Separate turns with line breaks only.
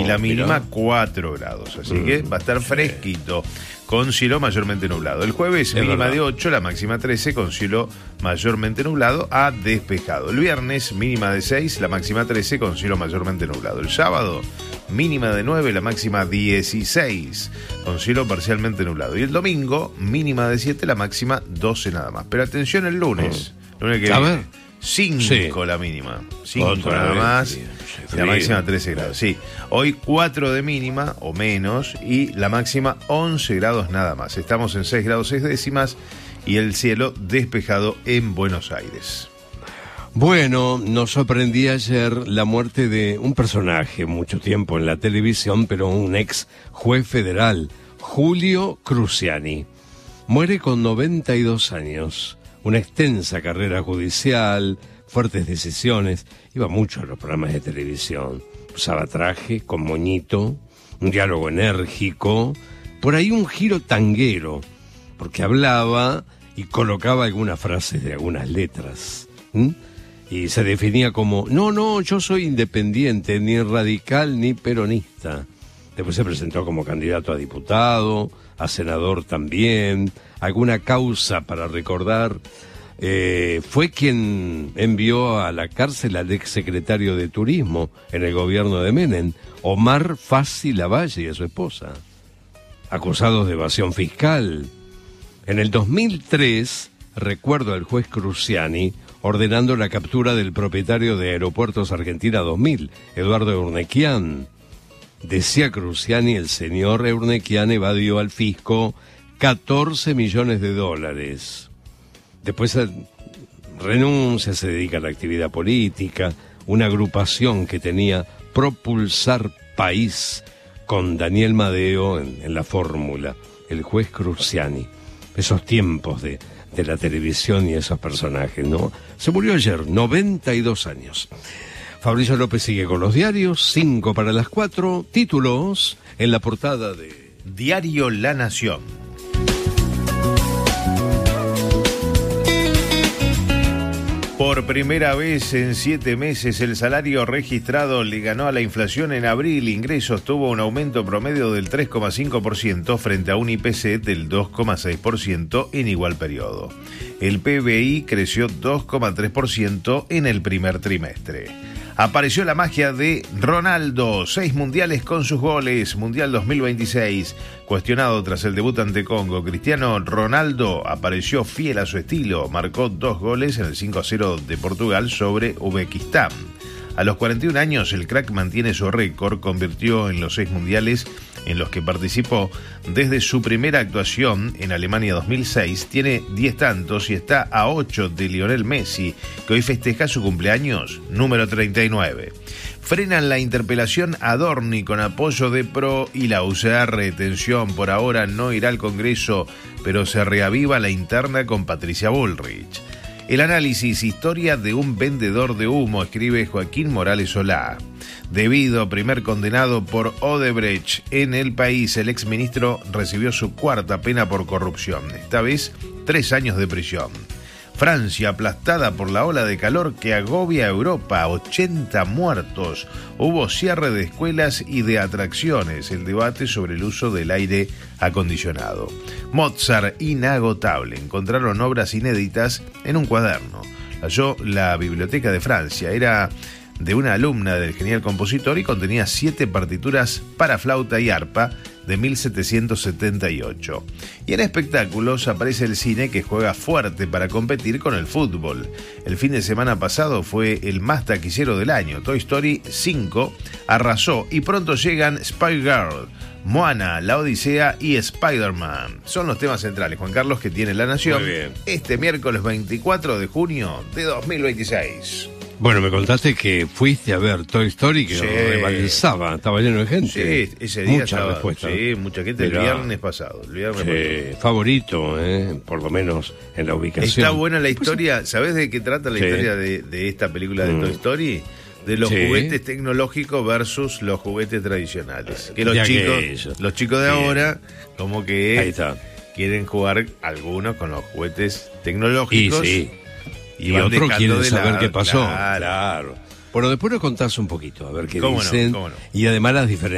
la mínima 4 grados. Así que va a estar fresquito, con cielo mayormente nublado. El jueves mínima de 8, la máxima 13, con cielo mayormente nublado a despejado. El viernes mínima de 6, la máxima 13, con cielo mayormente nublado. El sábado mínima de 9, la máxima 16, con cielo parcialmente nublado. Y el domingo mínima de 7, la máxima 12 nada más. Pero atención el lunes. Lunes que viene. 5 la mínima. 5 nada más. La máxima 13 grados. Sí. Hoy 4 de mínima o menos y la máxima 11 grados nada más. Estamos en 6 grados 6 décimas y el cielo despejado en Buenos Aires.
Bueno, nos sorprendía ayer la muerte de un personaje mucho tiempo en la televisión, pero un ex juez federal, Julio Cruciani. Muere con 92 años. Una extensa carrera judicial, fuertes decisiones, iba mucho a los programas de televisión, usaba traje con moñito, un diálogo enérgico, por ahí un giro tanguero, porque hablaba y colocaba algunas frases de algunas letras, y se definía como, no, yo soy independiente, ni radical ni peronista. Después se presentó como candidato a diputado, a senador también, alguna causa para recordar. Fue quien envió a la cárcel al exsecretario de Turismo en el gobierno de Menem, Omar Fassi Lavalle, y a su esposa, acusados de evasión fiscal. En el 2003, recuerdo al juez Cruciani ordenando la captura del propietario de Aeropuertos Argentina 2000, Eduardo Eurnequian. Decía Cruciani, el señor Eurnequian evadió al fisco $14 millones. Después renuncia, se dedica a la actividad política, una agrupación que tenía Propulsar País con Daniel Madeo en la fórmula, el juez Cruciani. Esos tiempos de la televisión y esos personajes, ¿no? Se murió ayer, 92 años. Fabricio López sigue con los diarios, 5 para las 4, títulos en la portada de
Diario La Nación. Por primera vez en 7 meses, el salario registrado le ganó a la inflación en abril. Ingresos tuvo un aumento promedio del 3,5% frente a un IPC del 2,6% en igual periodo. El PBI creció 2,3% en el primer trimestre. Apareció la magia de Ronaldo, 6 mundiales con sus goles, Mundial 2026. Cuestionado tras el debut ante Congo, Cristiano Ronaldo apareció fiel a su estilo, marcó 2 goles en el 5-0 de Portugal sobre Uzbekistán. A los 41 años, el crack mantiene su récord, convirtió en los 6 mundiales en los que participó desde su primera actuación en Alemania 2006, tiene 10 tantos y está a 8 de Lionel Messi, que hoy festeja su cumpleaños número 39. Frenan la interpelación a Dorni con apoyo de PRO y la UCR. Tensión, por ahora no irá al Congreso, pero se reaviva la interna con Patricia Bullrich. El análisis, historia de un vendedor de humo, escribe Joaquín Morales Solá. Debido primer condenado por Odebrecht en el país, el exministro recibió su 4ª pena por corrupción, esta vez 3 años de prisión. Francia aplastada por la ola de calor que agobia a Europa, 80 muertos. Hubo cierre de escuelas y de atracciones, el debate sobre el uso del aire acondicionado. Mozart, inagotable, encontraron obras inéditas en un cuaderno. Halló la Biblioteca de Francia, era de una alumna del genial compositor y contenía 7 partituras para flauta y arpa de 1778. Y en espectáculos aparece el cine, que juega fuerte para competir con el fútbol. El fin de semana pasado fue el más taquillero del año. Toy Story 5 arrasó y pronto llegan Spy Girl, Moana, La Odisea y Spider-Man. Son los temas centrales, Juan Carlos, que tiene La Nación este miércoles 24 de junio de 2026.
Bueno, me contaste que fuiste a ver Toy Story, que rivalizaba, estaba lleno de gente.
Sí, ese día
mucha respuesta.
Sí, mucha gente. El viernes pasado.
Favorito, por lo menos en la ubicación.
Está buena la historia. ¿Sabés de qué trata la historia de esta película de Toy Story? De los juguetes tecnológicos versus los juguetes tradicionales. Que los chicos de ahora, como que quieren jugar algunos con los juguetes tecnológicos.
Y otro quiere saber qué pasó. Claro. Bueno, después nos contás un poquito, a ver qué dicen.
¿Cómo no?
Y además las diferencias.